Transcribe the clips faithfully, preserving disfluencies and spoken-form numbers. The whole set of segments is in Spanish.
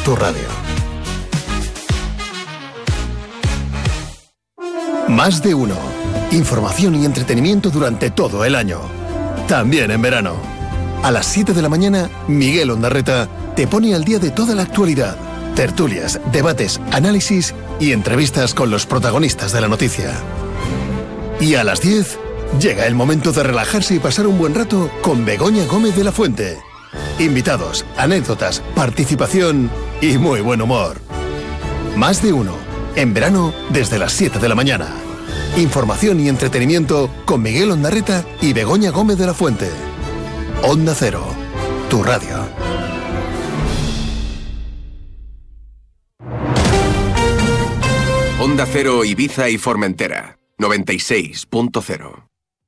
tu radio. Más de uno. Información y entretenimiento durante todo el año. También en verano. A las siete de la mañana, Miguel Ondarreta te pone al día de toda la actualidad. Tertulias, debates, análisis y entrevistas con los protagonistas de la noticia. Y a las diez, llega el momento de relajarse y pasar un buen rato con Begoña Gómez de la Fuente. Invitados, anécdotas, participación y muy buen humor. Más de uno. En verano, desde las siete de la mañana. Información y entretenimiento con Miguel Ondarreta y Begoña Gómez de la Fuente. Onda Cero, tu radio. Onda Cero, Ibiza y Formentera, noventa y seis punto cero.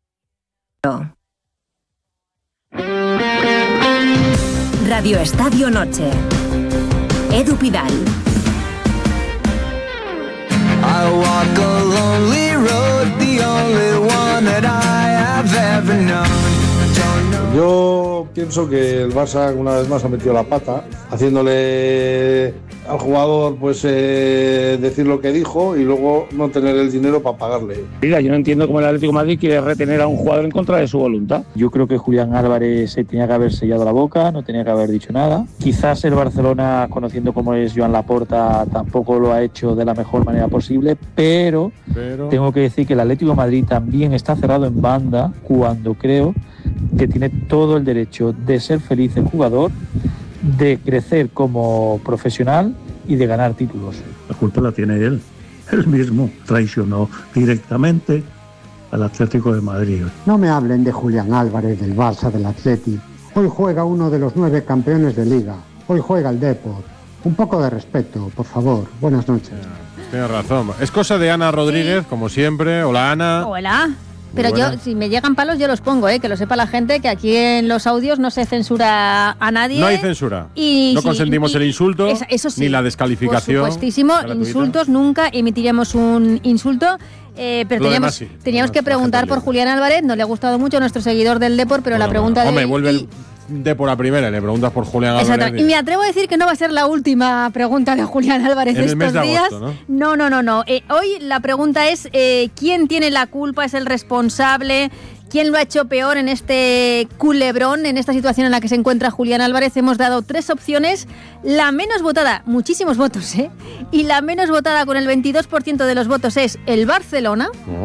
Radio Estadio Noche. Edu Pidal. I walk a lonely road, the only one that I have ever known. Yo pienso que el Barça una vez más ha metido la pata, haciéndole al jugador pues eh, decir lo que dijo y luego no tener el dinero para pagarle. Mira, yo no entiendo cómo el Atlético de Madrid quiere retener a un jugador en contra de su voluntad. Yo creo que Julián Álvarez se tenía que haber sellado la boca, no tenía que haber dicho nada. Quizás el Barcelona, conociendo cómo es Joan Laporta, tampoco lo ha hecho de la mejor manera posible, pero, pero... tengo que decir que el Atlético de Madrid también está cerrado en banda cuando creo que tiene todo el derecho de ser feliz el jugador, de crecer como profesional y de ganar títulos. La culpa la tiene él. Él mismo traicionó directamente al Atlético de Madrid. No me hablen de Julián Álvarez, del Barça, del Atleti. Hoy juega uno de los nueve campeones de Liga. Hoy juega el Depor. Un poco de respeto, por favor. Buenas noches. Tienes razón. Es cosa de Ana Rodríguez, sí. Como siempre. Hola, Ana. Hola. Pero yo, si me llegan palos, yo los pongo, ¿eh? Que lo sepa la gente, que aquí en los audios no se censura a nadie. No hay censura. Y, no consentimos y, y, el insulto, esa, eso sí, ni la descalificación. Por supuestísimo, insultos, nunca emitiremos un insulto. Eh, pero teníamos, sí. teníamos que preguntar por Julián Álvarez, no le ha gustado mucho a nuestro seguidor del Depor, pero bueno, la pregunta bueno, de... Hombre, vuelve el Depor a primera y le preguntas por Julián Álvarez. Exacto. Y me atrevo a decir que no va a ser la última pregunta de Julián Álvarez en estos el mes de días. agosto, ¿no? No, no, no, no. Eh, hoy la pregunta es eh, ¿quién tiene la culpa? ¿Es el responsable? ¿Quién lo ha hecho peor en este culebrón, en esta situación en la que se encuentra Julián Álvarez? Hemos dado tres opciones. La menos votada, muchísimos votos, ¿eh? Y la menos votada con el veintidós por ciento de los votos es el Barcelona. No.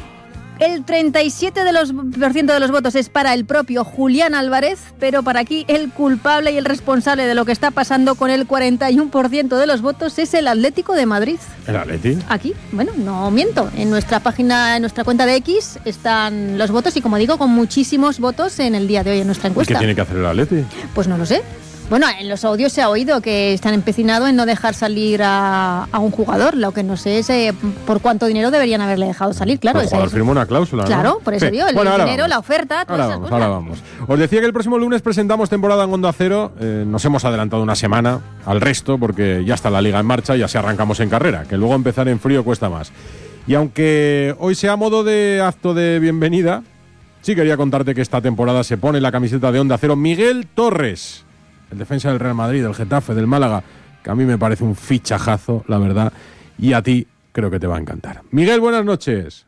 El treinta y siete por ciento de los votos es para el propio Julián Álvarez, pero para aquí el culpable y el responsable de lo que está pasando con el cuarenta y uno por ciento de los votos es el Atlético de Madrid. ¿El Atleti? Aquí, bueno, no miento. En nuestra página, en nuestra cuenta de X están los votos y, como digo, con muchísimos votos en el día de hoy en nuestra encuesta. ¿Qué tiene que hacer el Atleti? Pues no lo sé. Bueno, en los audios se ha oído que están empecinados en no dejar salir a, a un jugador. Lo que no sé es eh, por cuánto dinero deberían haberle dejado salir. Claro, el jugador firmó una cláusula, Claro, ¿no? por eso sí. digo, el bueno, dinero, vamos. la oferta, todas ahora esas vamos, cosas. ahora vamos. Os decía que el próximo lunes presentamos temporada en Onda Cero. Eh, nos hemos adelantado una semana al resto porque ya está la Liga en marcha y así arrancamos en carrera, que luego empezar en frío cuesta más. Y aunque hoy sea modo de acto de bienvenida, sí quería contarte que esta temporada se pone la camiseta de Onda Cero Miguel Torres, el defensa del Real Madrid, del Getafe, del Málaga, que a mí me parece un fichajazo, la verdad, y a ti creo que te va a encantar. Miguel, buenas noches.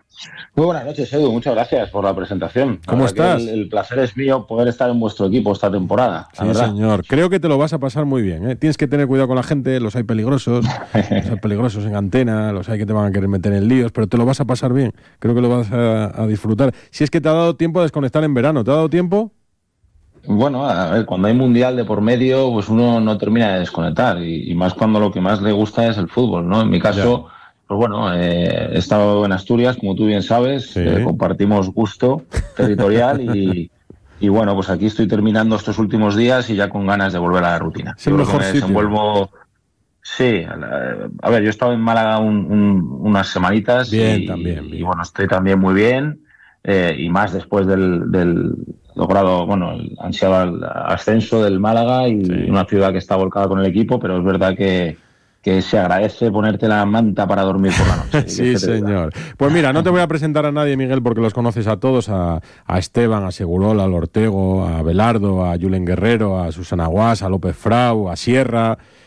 Muy buenas noches, Edu, muchas gracias por la presentación. ¿Cómo estás? El, el placer es mío poder estar en vuestro equipo esta temporada. Sí, verdad. Señor. Creo que te lo vas a pasar muy bien, ¿eh? Tienes que tener cuidado con la gente, los hay peligrosos, los hay peligrosos en antena, los hay que te van a querer meter en líos, pero te lo vas a pasar bien. Creo que lo vas a, a disfrutar. Si es que te ha dado tiempo a desconectar en verano, ¿te ha dado tiempo? Bueno, a ver, cuando hay mundial de por medio, pues uno no termina de desconectar y, y más cuando lo que más le gusta es el fútbol, ¿no? En mi caso, ya. pues bueno, eh, he estado en Asturias, como tú bien sabes, sí. eh, compartimos gusto territorial y, y bueno, pues aquí estoy terminando estos últimos días y ya con ganas de volver a la rutina. Es el mejor me sitio. desenvuelvo. Sí, a ver, yo he estado en Málaga un, un, unas semanitas bien, y, también, bien. y bueno, estoy también muy bien eh, y más después del, del logrado, bueno, el ansiado ascenso del Málaga y sí. una ciudad que está volcada con el equipo, pero es verdad que, que se agradece ponerte la manta para dormir por la noche. Sí, señor. Pues mira, no te voy a presentar a nadie, Miguel, porque los conoces a todos, a, a Esteban, a Segurola, a Ortego, a Belardo, a Julen Guerrero, a Susana Guas, a López Frau, a Sierra.